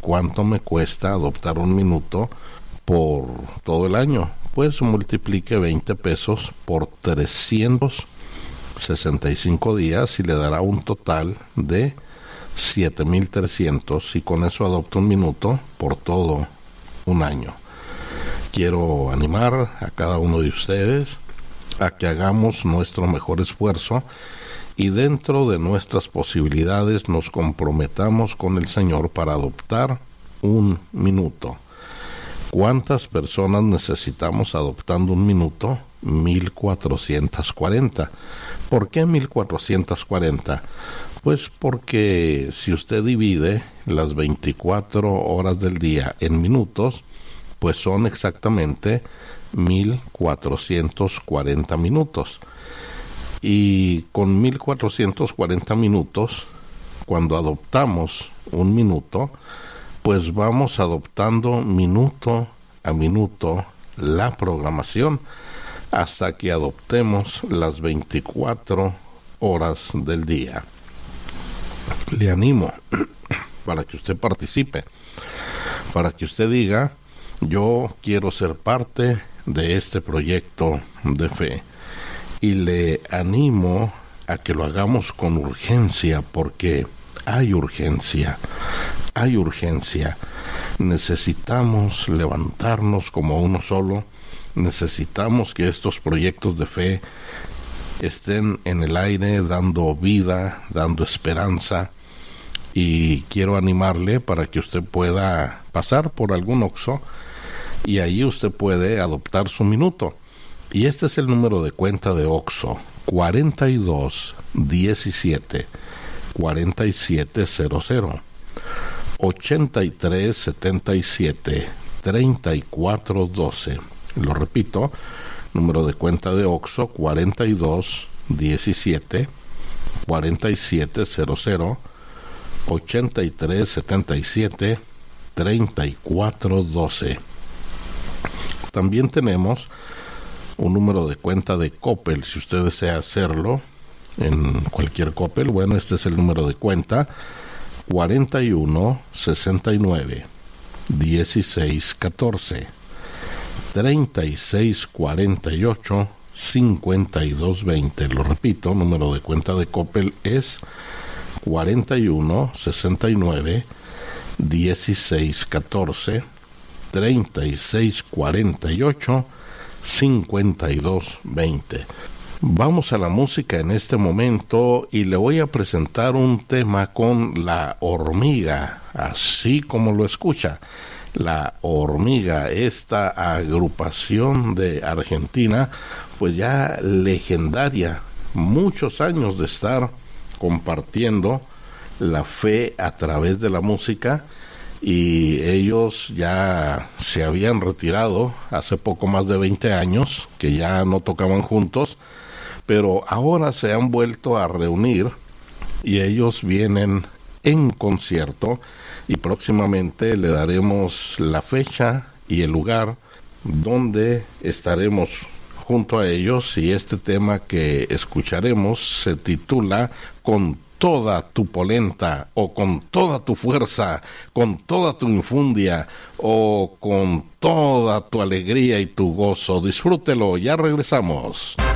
¿cuánto me cuesta adoptar un minuto por todo el año? Pues multiplique 20 pesos por 365 días y le dará un total de 7,300, y con eso adopta un minuto por todo un año. Quiero animar a cada uno de ustedes a que hagamos nuestro mejor esfuerzo y dentro de nuestras posibilidades nos comprometamos con el Señor para adoptar un minuto. ¿Cuántas personas necesitamos adoptando un minuto? 1,440. ¿Por qué 1,440? Pues porque si usted divide las 24 horas del día en minutos, pues son exactamente 1,440 minutos. Y con 1,440 minutos, cuando adoptamos un minuto, pues vamos adoptando minuto a minuto la programación hasta que adoptemos las 24 horas del día. Le animo para que usted participe, para que usted diga: yo quiero ser parte de este proyecto de fe. Y le animo a que lo hagamos con urgencia, porque hay urgencia. Necesitamos levantarnos como uno solo. Necesitamos que estos proyectos de fe estén en el aire, dando vida, dando esperanza. Y quiero animarle para que usted pueda pasar por algún Oxxo y ahí usted puede adoptar su minuto. Y este es el número de cuenta de Oxxo: 4217 4700 8377 3412. Lo repito, número de cuenta de Oxxo: 4217 4700 8377 3412. También tenemos un número de cuenta de Coppel, si usted desea hacerlo en cualquier Coppel. Bueno, este es el número de cuenta: 4169 1614 3648 5220. Lo repito, número de cuenta de Coppel es 4169 1614 3648 5220. Vamos a la música en este momento y le voy a presentar un tema con La Hormiga, así como lo escucha. La Hormiga, esta agrupación de Argentina, pues ya legendaria, muchos años de estar compartiendo la fe a través de la música, y ellos ya se habían retirado hace poco más de 20 años, que ya no tocaban juntos, pero ahora se han vuelto a reunir y ellos vienen en concierto, y próximamente le daremos la fecha y el lugar donde estaremos junto a ellos. Y este tema que escucharemos se titula Con toda tu polenta, o con toda tu fuerza, con toda tu infundia, o con toda tu alegría y tu gozo. Disfrútelo, ya regresamos.